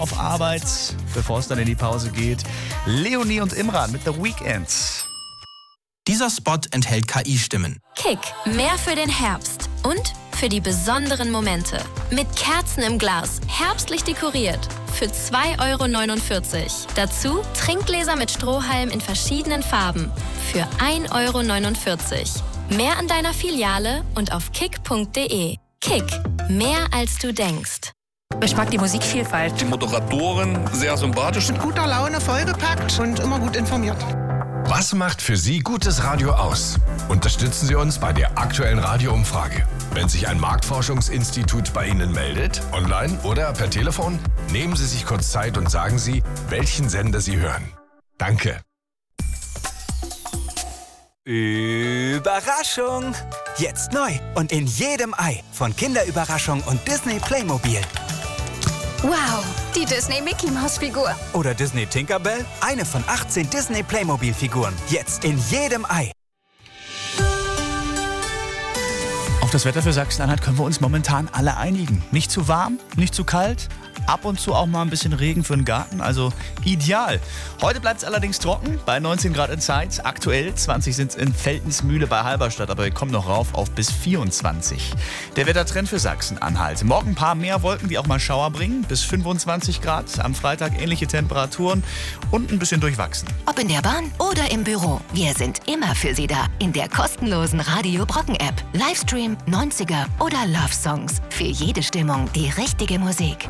auf Arbeit, bevor es dann in die Pause geht. Leonie und Imran mit The Weeknd. Dieser Spot enthält KI-Stimmen. Kick, mehr für den Herbst und für die besonderen Momente. Mit Kerzen im Glas, herbstlich dekoriert. Für 2,49 €. Dazu Trinkgläser mit Strohhalm in verschiedenen Farben. Für 1,49 €. Mehr an deiner Filiale und auf kick.de. Kick, mehr als du denkst. Ich mag die Musikvielfalt. Die Moderatorin sehr sympathisch. Mit guter Laune vollgepackt und immer gut informiert. Was macht für Sie gutes Radio aus? Unterstützen Sie uns bei der aktuellen Radioumfrage. Wenn sich ein Marktforschungsinstitut bei Ihnen meldet, online oder per Telefon, nehmen Sie sich kurz Zeit und sagen Sie, welchen Sender Sie hören. Danke. Überraschung! Jetzt neu und in jedem Ei von Kinderüberraschung und Disney Playmobil. Wow, die Disney Mickey Maus Figur. Oder Disney Tinkerbell, eine von 18 Disney Playmobil Figuren. Jetzt in jedem Ei. Auf das Wetter für Sachsen-Anhalt können wir uns momentan alle einigen. Nicht zu warm, nicht zu kalt. Ab und zu auch mal ein bisschen Regen für den Garten, also ideal. Heute bleibt es allerdings trocken, bei 19 Grad in Zeitz. Aktuell 20 sind es in Veltensmühle bei Halberstadt, aber wir kommen noch rauf auf bis 24. Der Wettertrend für Sachsen-Anhalt. Morgen ein paar mehr Wolken, die auch mal Schauer bringen, bis 25 Grad. Am Freitag ähnliche Temperaturen und ein bisschen durchwachsen. Ob in der Bahn oder im Büro, wir sind immer für Sie da. In der kostenlosen Radio Brocken App. Livestream, 90er oder Love Songs. Für jede Stimmung die richtige Musik.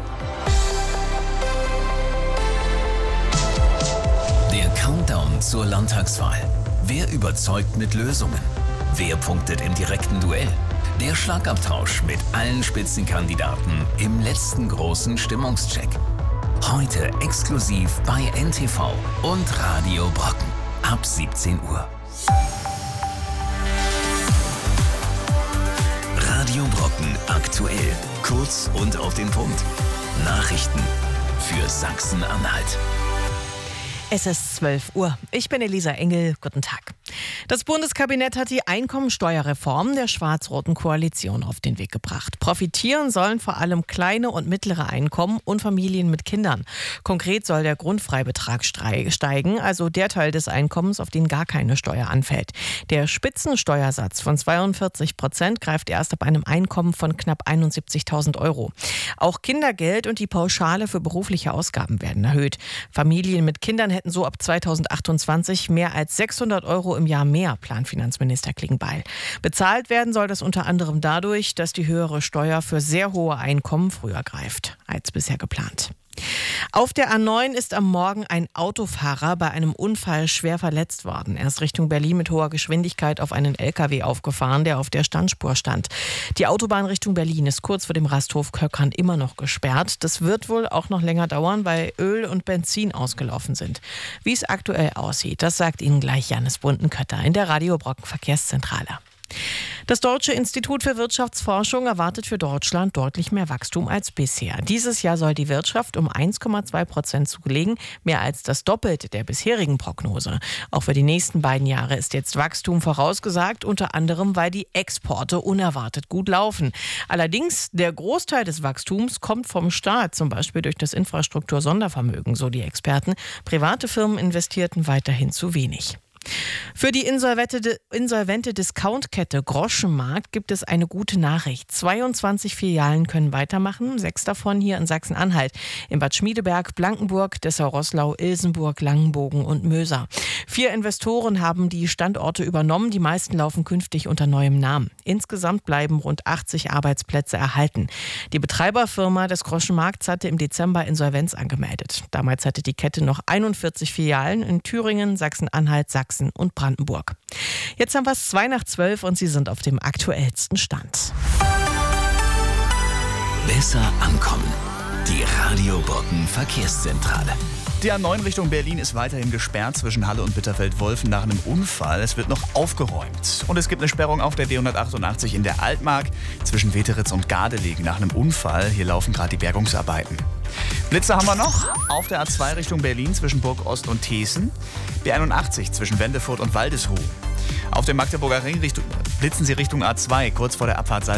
Der Countdown zur Landtagswahl. Wer überzeugt mit Lösungen? Wer punktet im direkten Duell? Der Schlagabtausch mit allen Spitzenkandidaten im letzten großen Stimmungscheck. Heute exklusiv bei NTV und Radio Brocken ab 17 Uhr. Radio Brocken aktuell. Kurz und auf den Punkt. Nachrichten für Sachsen-Anhalt. Es ist 12 Uhr. Ich bin Elisa Engel. Guten Tag. Das Bundeskabinett hat die Einkommensteuerreform der schwarz-roten Koalition auf den Weg gebracht. Profitieren sollen vor allem kleine und mittlere Einkommen und Familien mit Kindern. Konkret soll der Grundfreibetrag steigen, also der Teil des Einkommens, auf den gar keine Steuer anfällt. Der Spitzensteuersatz von 42% greift erst ab einem Einkommen von knapp 71.000 €. Auch Kindergeld und die Pauschale für berufliche Ausgaben werden erhöht. Familien mit Kindern hätten so ab 2028 mehr als 600 € im Jahr mehr, plant Finanzminister Klingbeil. Bezahlt werden soll das unter anderem dadurch, dass die höhere Steuer für sehr hohe Einkommen früher greift als bisher geplant. Auf der A9 ist am Morgen ein Autofahrer bei einem Unfall schwer verletzt worden. Er ist Richtung Berlin mit hoher Geschwindigkeit auf einen LKW aufgefahren, der auf der Standspur stand. Die Autobahn Richtung Berlin ist kurz vor dem Rasthof Köckern immer noch gesperrt. Das wird wohl auch noch länger dauern, weil Öl und Benzin ausgelaufen sind. Wie es aktuell aussieht, das sagt Ihnen gleich Jannis Bundenkötter in der Radio Brocken Verkehrszentrale. Das Deutsche Institut für Wirtschaftsforschung erwartet für Deutschland deutlich mehr Wachstum als bisher. Dieses Jahr soll die Wirtschaft um 1,2% zulegen, mehr als das Doppelte der bisherigen Prognose. Auch für die nächsten beiden Jahre ist jetzt Wachstum vorausgesagt, unter anderem, weil die Exporte unerwartet gut laufen. Allerdings, der Großteil des Wachstums kommt vom Staat, zum Beispiel durch das Infrastruktur-Sondervermögen, so die Experten. Private Firmen investierten weiterhin zu wenig. Für die insolvente Discountkette Groschenmarkt gibt es eine gute Nachricht. 22 Filialen können weitermachen, 6 davon hier in Sachsen-Anhalt. In Bad Schmiedeberg, Blankenburg, Dessau-Roßlau, Ilsenburg, Langenbogen und Möser. 4 Investoren haben die Standorte übernommen. Die meisten laufen künftig unter neuem Namen. Insgesamt bleiben rund 80 Arbeitsplätze erhalten. Die Betreiberfirma des Groschenmarkts hatte im Dezember Insolvenz angemeldet. Damals hatte die Kette noch 41 Filialen in Thüringen, Sachsen-Anhalt, Sachsen und Brandenburg. Jetzt haben wir es 11:02 und Sie sind auf dem aktuellsten Stand. Besser ankommen. Die Radio Brocken Verkehrszentrale. Die A9 Richtung Berlin ist weiterhin gesperrt zwischen Halle und Bitterfeld-Wolfen nach einem Unfall. Es wird noch aufgeräumt. Und es gibt eine Sperrung auf der B188 in der Altmark zwischen Weteritz und Gardelegen nach einem Unfall. Hier laufen gerade die Bergungsarbeiten. Blitze haben wir noch auf der A2 Richtung Berlin zwischen Burg Ost und Thesen. B81 zwischen Wendefurt und Waldesruh. Auf dem Magdeburger Ring blitzen Sie Richtung A2 kurz vor der Abfahrt